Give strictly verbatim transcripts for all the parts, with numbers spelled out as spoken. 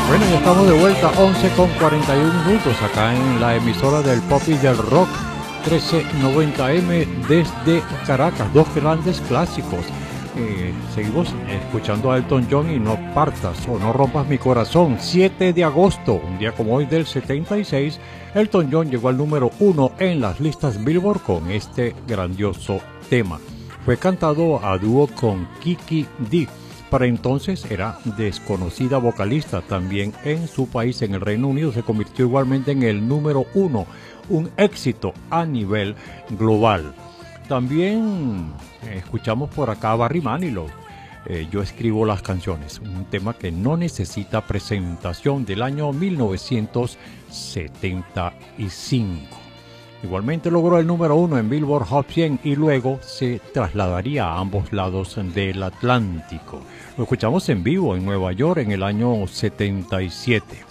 Bueno, ya estamos de vuelta, once con cuarenta y uno minutos, acá en la emisora del pop y del rock, trece noventa eme desde Caracas, dos grandes clásicos. Eh, seguimos escuchando a Elton John y No partas o No rompas mi corazón. Siete de agosto, un día como hoy del setenta y seis, Elton John llegó al número uno en las listas Billboard con este grandioso tema. Fue cantado a dúo con Kiki Dee. Para entonces era desconocida vocalista. También en su país, en el Reino Unido, se convirtió igualmente en el número uno, un éxito a nivel global. También eh, escuchamos por acá a Barry Manilow, eh, Yo escribo las canciones, un tema que no necesita presentación, del año mil novecientos setenta y cinco. Igualmente logró el número uno en Billboard Hot cien y luego se trasladaría a ambos lados del Atlántico. Lo escuchamos en vivo en Nueva York en el año setenta y siete.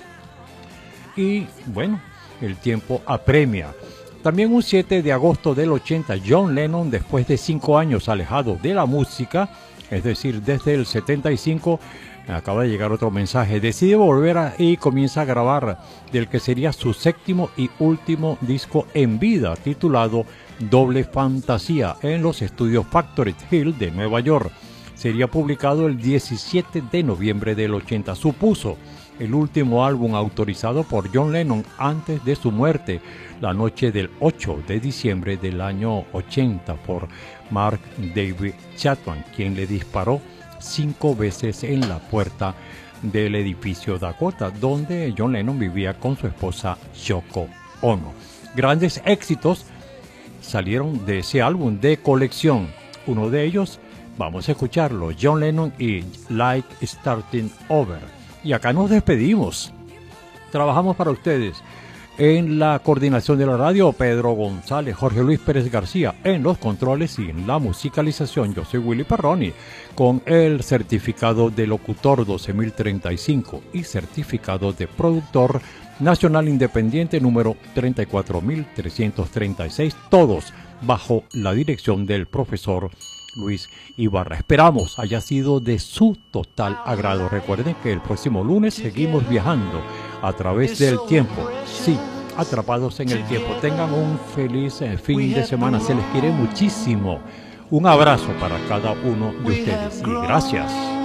Y bueno, el tiempo apremia. También un siete de agosto del ochenta, John Lennon, después de cinco años alejado de la música, es decir, desde el setenta y cinco, acaba de llegar otro mensaje, decide volver a, y comienza a grabar del que sería su séptimo y último disco en vida, titulado Doble Fantasía, en los estudios Factory Hill de Nueva York. Sería publicado el diecisiete de noviembre del ochenta. Supuso el último álbum autorizado por John Lennon antes de su muerte, la noche del ocho de diciembre del año ochenta, por Mark David Chapman, quien le disparó cinco veces en la puerta del edificio Dakota, donde John Lennon vivía con su esposa Yoko Ono. Grandes éxitos salieron de ese álbum de colección. Uno de ellos, vamos a escucharlo, John Lennon y Like Starting Over. Y acá nos despedimos. Trabajamos para ustedes en la coordinación de la radio, Pedro González, Jorge Luis Pérez García en los controles y en la musicalización. Yo soy Willy Perroni, con el certificado de locutor doce mil treinta y cinco y certificado de productor nacional independiente número treinta y cuatro mil trescientos treinta y seis, todos bajo la dirección del profesor Luis Ibarra. Esperamos haya sido de su total agrado. Recuerden que el próximo lunes seguimos viajando a través del tiempo. Sí, atrapados en el tiempo. Tengan un feliz eh, fin de semana. Se les quiere muchísimo. Un abrazo para cada uno de ustedes y gracias.